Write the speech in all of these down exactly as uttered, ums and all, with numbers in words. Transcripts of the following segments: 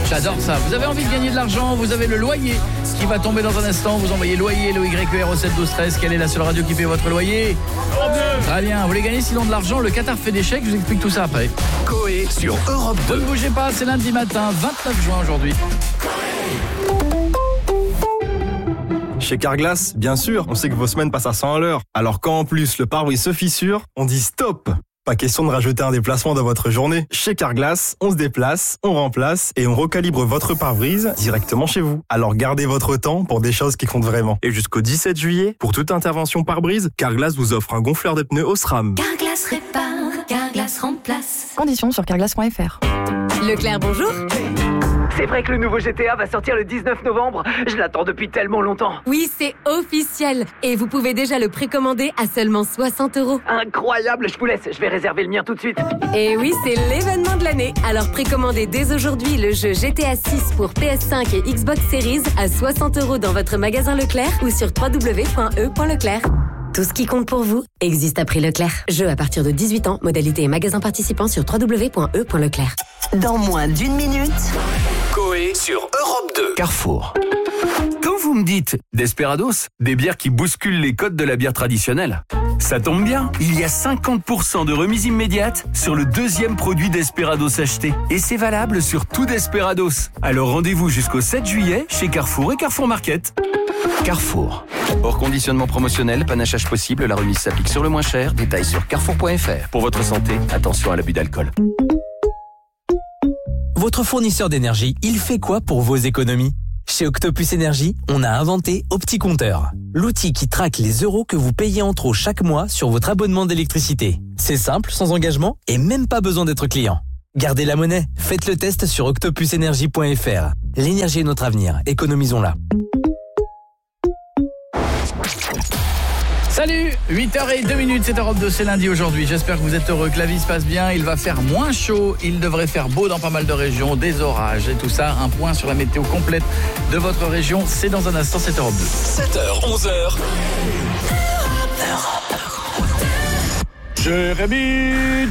J'adore ça. Vous avez envie de gagner de l'argent, vous avez le loyer qui va tomber dans un instant. Vous envoyez loyer, le Y U R au sept douze treize. Quelle est la seule radio qui paie votre loyer? Très bien. Vous voulez gagner sinon de l'argent? Le Qatar fait des chèques. Je vous explique tout ça après. Coé sur Europe deux. Ne bougez pas, c'est lundi matin, vingt-neuf juin aujourd'hui. Chez Carglass, bien sûr, on sait que vos semaines passent à cent à l'heure. Alors quand en plus le pare-brise se fissure, on dit stop. Pas question de rajouter un déplacement dans votre journée. Chez Carglass, on se déplace, on remplace et on recalibre votre pare-brise directement chez vous. Alors gardez votre temps pour des choses qui comptent vraiment. Et jusqu'au dix-sept juillet, pour toute intervention pare-brise, Carglass vous offre un gonfleur de pneus Osram. Carglass répare, Carglass remplace. Conditions sur carglass point f r. Leclerc, bonjour. C'est vrai que le nouveau G T A va sortir le dix-neuf novembre. Je l'attends depuis tellement longtemps. Oui, c'est officiel. Et vous pouvez déjà le précommander à seulement soixante euros. Incroyable, je vous laisse. Je vais réserver le mien tout de suite. Et oui, c'est l'événement de l'année. Alors précommandez dès aujourd'hui le jeu G T A six pour P S cinq et Xbox Series à soixante euros dans votre magasin Leclerc ou sur w w w point e point leclerc. Tout ce qui compte pour vous existe à prix Leclerc. Jeu à partir de dix-huit ans, modalité et magasin participant sur w w w point e point leclerc. Dans moins d'une minute, Coé sur Europe deux. Carrefour. Quand vous me dites Desperados, des bières qui bousculent les codes de la bière traditionnelle, ça tombe bien, il y a cinquante pour cent de remise immédiate sur le deuxième produit Desperados acheté. Et c'est valable sur tout Desperados. Alors rendez-vous jusqu'au sept juillet chez Carrefour et Carrefour Market. Carrefour. Hors conditionnement promotionnel, panachage possible, la remise s'applique sur le moins cher. Détails sur carrefour point f r. Pour votre santé, attention à l'abus d'alcool. Votre fournisseur d'énergie, il fait quoi pour vos économies? Chez Octopus Énergie, on a inventé OptiCompteur, l'outil qui traque les euros que vous payez en trop chaque mois sur votre abonnement d'électricité. C'est simple, sans engagement et même pas besoin d'être client. Gardez la monnaie, faites le test sur octopus énergie point f r. L'énergie est notre avenir, économisons-la. Salut, huit heures zéro deux, c'est Europe deux, c'est lundi aujourd'hui. J'espère que vous êtes heureux, que la vie se passe bien. Il va faire moins chaud, il devrait faire beau dans pas mal de régions, des orages et tout ça. Un point sur la météo complète de votre région, c'est dans un instant, c'est Europe deux. sept heures, onze heures. Jérémy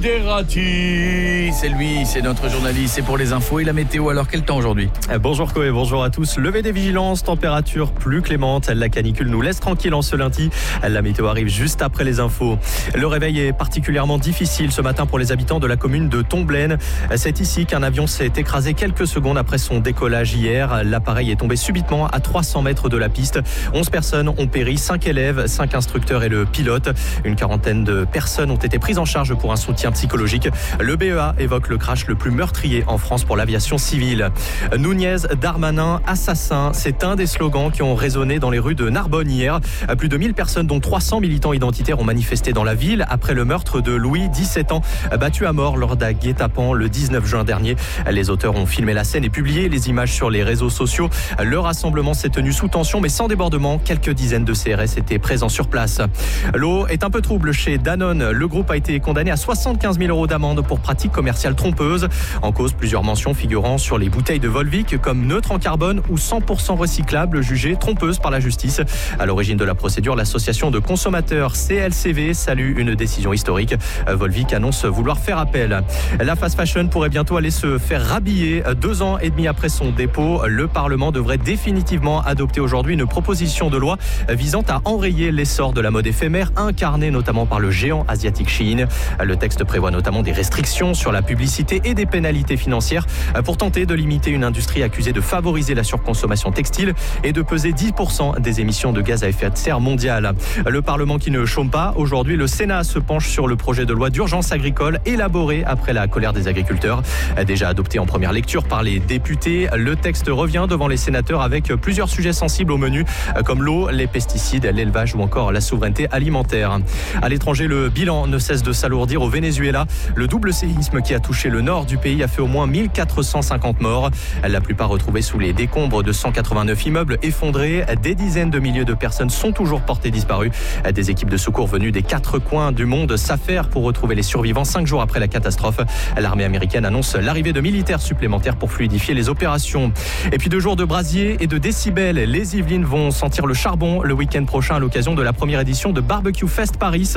Desiderati, c'est lui, c'est notre journaliste, c'est pour les infos et la météo. Alors quel temps aujourd'hui? Bonjour Coé, bonjour à tous. Levée des vigilances, température plus clémente. La canicule nous laisse tranquille en ce lundi. La météo arrive juste après les infos. Le réveil est particulièrement difficile ce matin pour les habitants de la commune de Tomblaine. C'est ici qu'un avion s'est écrasé quelques secondes après son décollage hier. L'appareil est tombé subitement à trois cents mètres de la piste. onze personnes ont péri, cinq élèves, cinq instructeurs et le pilote. Une quarantaine de personnes ont été prises en charge pour un soutien psychologique. Le B E A évoque le crash le plus meurtrier en France pour l'aviation civile. Nunez, Darmanin, assassin, c'est un des slogans qui ont résonné dans les rues de Narbonne hier. Plus de mille personnes, dont trois cents militants identitaires, ont manifesté dans la ville après le meurtre de Louis, dix-sept ans, battu à mort lors d'un guet-apens le dix-neuf juin dernier. Les auteurs ont filmé la scène et publié les images sur les réseaux sociaux. Le rassemblement s'est tenu sous tension mais sans débordement. Quelques dizaines de C R S étaient présents sur place. L'eau est un peu trouble chez Danone. Le groupe a été condamné à soixante-quinze mille euros d'amende pour pratique commerciale trompeuse. En cause, plusieurs mentions figurant sur les bouteilles de Volvic comme neutre en carbone ou cent pour cent recyclable, jugées trompeuses par la justice. À l'origine de la procédure, l'association de consommateurs C L C V salue une décision historique. Volvic annonce vouloir faire appel. La fast fashion pourrait bientôt aller se faire rhabiller. Deux ans et demi après son dépôt, le Parlement devrait définitivement adopter aujourd'hui une proposition de loi visant à enrayer l'essor de la mode éphémère, incarnée notamment par le géant asiatique Shein. Le texte prévoit notamment des restrictions sur la publicité et des pénalités financières pour tenter de limiter une industrie accusée de favoriser la surconsommation textile et de peser dix pour cent des émissions de gaz à effet de serre mondiales. Le Parlement qui ne chôme pas, aujourd'hui le Sénat se penche sur le projet de loi d'urgence agricole élaboré après la colère des agriculteurs. Déjà adopté en première lecture par les députés, le texte revient devant les sénateurs avec plusieurs sujets sensibles au menu comme l'eau, les pesticides, l'élevage ou encore la souveraineté alimentaire. À l'étranger, le bilan ne cesse de s'alourdir au Venezuela. Le double séisme qui a touché le nord du pays a fait au moins mille quatre cent cinquante morts. La plupart retrouvés sous les décombres de cent quatre-vingt-neuf immeubles effondrés. Des dizaines de milliers de personnes sont toujours portées disparues. Des équipes de secours venues des quatre coins du monde s'affairent pour retrouver les survivants cinq jours après la catastrophe. L'armée américaine annonce l'arrivée de militaires supplémentaires pour fluidifier les opérations. Et puis deux jours de brasier et de décibels. Les Yvelines vont sentir le charbon le week-end prochain à l'occasion de la première édition de Barbecue Fest Paris.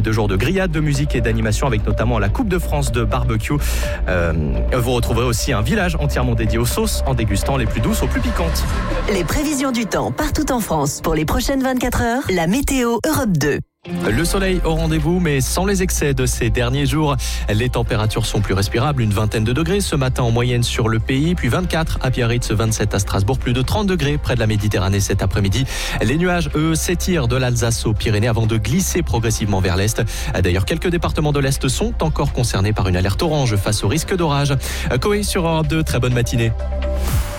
Deux jours de grillades, de musique et d'animation avec notamment la Coupe de France de barbecue. Euh, vous retrouverez aussi un village entièrement dédié aux sauces en dégustant les plus douces aux plus piquantes. Les prévisions du temps partout en France pour les prochaines vingt-quatre heures. La météo Europe deux. Le soleil au rendez-vous, mais sans les excès de ces derniers jours. Les températures sont plus respirables, une vingtaine de degrés ce matin en moyenne sur le pays, puis vingt-quatre à Biarritz, vingt-sept à Strasbourg, plus de trente degrés près de la Méditerranée cet après-midi. Les nuages, eux, s'étirent de l'Alsace aux Pyrénées avant de glisser progressivement vers l'Est. D'ailleurs, quelques départements de l'Est sont encore concernés par une alerte orange face au risque d'orage. Koé sur Europe deux, très bonne matinée.